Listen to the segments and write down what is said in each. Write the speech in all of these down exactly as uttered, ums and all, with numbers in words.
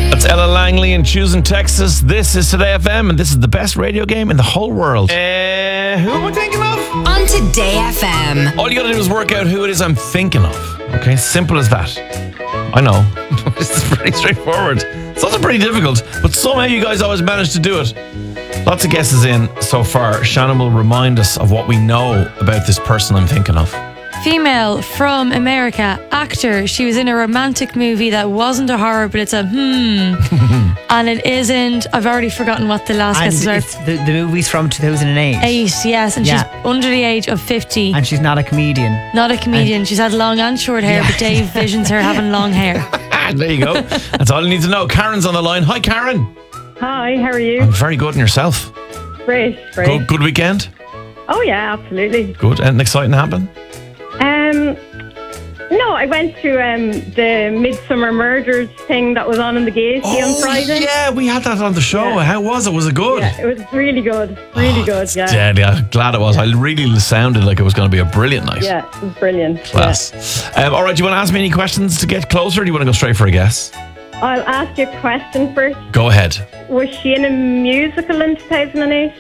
That's Ella Langley in Choosing Texas. This is Today F M, and this is the best radio game in the whole world. Uh, who am I thinking of? On Today F M. All you gotta do is work out who it is I'm thinking of. Okay, simple as that. I know. This is pretty straightforward. It's also pretty difficult, but somehow you guys always manage to do it. Lots of guesses in so far. Shannon will remind us of what we know about this person I'm thinking of. Female from America, actor. She was in a romantic movie that wasn't a horror, but it's a hmm. And it isn't. I've already forgotten what the last And guesses are. it's the, the movie's from two thousand eight. Eight, yes, and Yeah. she's under the age of fifty. And she's not a comedian. Not a comedian. She's had long and short hair, Yeah. but Dave visions her having long hair. There you go. That's all you need to know. Karen's on the line. Hi, Karen. Hi, how are you? I'm very good, and yourself? Great, great. Good, good weekend? Oh yeah, absolutely. Good. Anything exciting happen? Um, no, I went to um the Midsummer Murders thing that was on in the Gaiety on Friday. yeah, we had that on the show. Yeah. How was it? Was it good? Yeah, it was really good, really good. Yeah, Dead, yeah. Glad it was. I really sounded like it was going to be a brilliant night. yeah, it was brilliant. Class. Um, all right, do you want to ask me any questions to get closer, or do you want to go straight for a guess? Yeah. I'll ask you a question first. Go ahead. Was she in a musical in two thousand eight?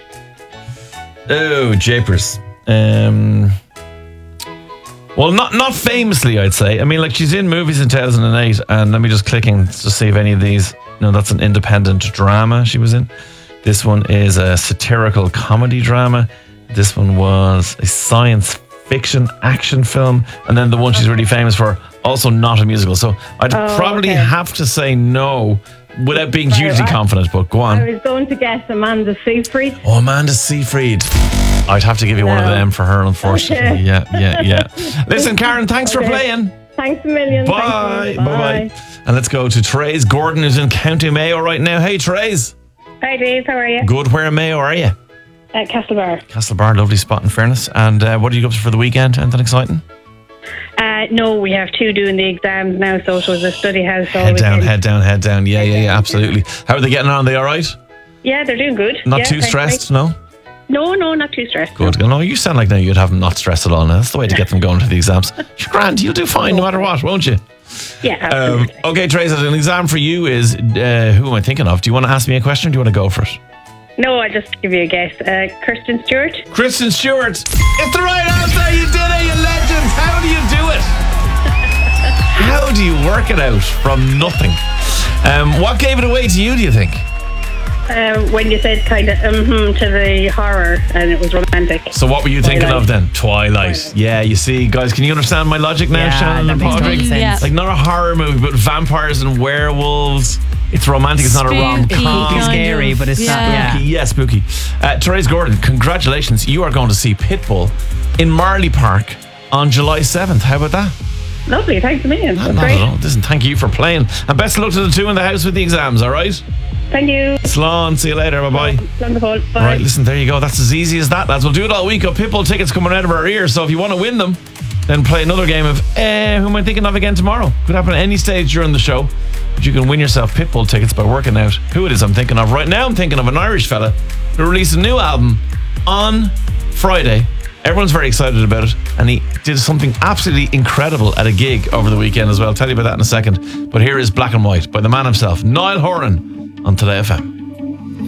Oh, japers. Um, well, not not famously, I'd say. I mean, like, she's in movies in two thousand eight, and let me just click in to see if any of these... No, that's an independent drama she was in. This one is a satirical comedy drama. This one was a science fiction action film. And then the one she's really famous for, also not a musical. So I'd Oh, probably okay. have to say no without being hugely I- confident, but go on. I was going to guess Amanda Seyfried. Oh, Amanda Seyfried. I'd have to give you one of No. them for her, unfortunately. Okay. Yeah, yeah, yeah. Listen, Karen, thanks for Okay. playing. Thanks a million. Bye. Thanks, Bye. Bye. And let's go to Therese Gordon, who's in County Mayo right now. Hey, Therese. Hi, Dave. How are you? Good. Where in Mayo are you? At Castlebar. Castlebar, lovely spot in fairness. And uh, what are you up to for the weekend? Anything exciting? Uh, no, we have two doing the exams now, so it was a study house all Head down, weekend. head down, head down. Yeah, yeah, yeah, absolutely. How are they getting on? Are they all right? Yeah, they're doing good. Not Yeah, too thanks, stressed, thanks. no? No, no, not too stressed. Good. No, you sound like now you'd have them not stressed at all. Now, that's the way to get them going to the exams. You're grand. You'll do fine no matter what, won't you? Yeah, Um, absolutely. okay, Trace, an exam for you is, uh, who am I thinking of? Do you want to ask me a question or do you want to go for it? No, I'll just give you a guess. Uh, Kirsten Stewart. Kristen Stewart. It's the right answer. You did it, you legends. How do you do it? How do you work it out from nothing? Um, what gave it away to you, do you think? Uh, when you said kind of mm-hmm to the horror and it was romantic. So what were you thinking Twilight. of then? Twilight. Twilight. Yeah, you see, guys, can you understand my logic now, Yeah, Shannon that and makes Padraig? total sense. Yeah. Like, not a horror movie, but vampires and werewolves. It's romantic, it's not a Spooky, rom-com. Spooky, kind scary, of. but it's not- Yeah. yeah. Yeah, spooky. Uh, Therese Gordon, congratulations. You are going to see Pitbull in Marley Park on July seventh. How about that? Lovely, thanks a million. That's Not great. at all. Listen, thank you for playing. And best of luck to the two in the house with the exams, all right? Thank you. Slán, see you later. Bye-bye. Wonderful. Bye. All right, listen, there you go. That's as easy as that, lads. We'll do it all week. Got Pitbull tickets coming out of our ears, so if you want to win them, then play another game of eh, who am I thinking of again tomorrow? Could happen at any stage during the show. But you can win yourself Pitbull tickets by working out who it is I'm thinking of. Right now, I'm thinking of an Irish fella who released a new album on Friday. Everyone's very excited about it, and he did something absolutely incredible at a gig over the weekend as well. I'll tell you about that in a second. But here is Black and White by the man himself, Niall Horan, on Today F M.